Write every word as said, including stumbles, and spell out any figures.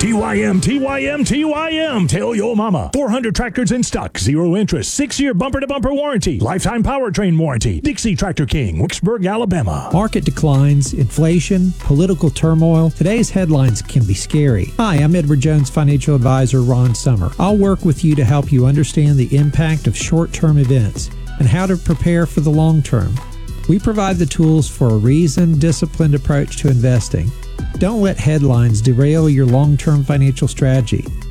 T Y M, T Y M, T Y M. Tell your mama. four hundred tractors in stock, zero interest, six-year bumper-to-bumper warranty, lifetime powertrain warranty. Dixie Tractor King, Wicksburg, Alabama. Market declines, inflation, political turmoil. Today's headlines can be scary. Hi, I'm Edward Jones financial advisor Ron Summer. I'll work with you to help you understand the impact of short-term events and how to prepare for the long term. We provide the tools for a reasoned, disciplined approach to investing. Don't let headlines derail your long-term financial strategy.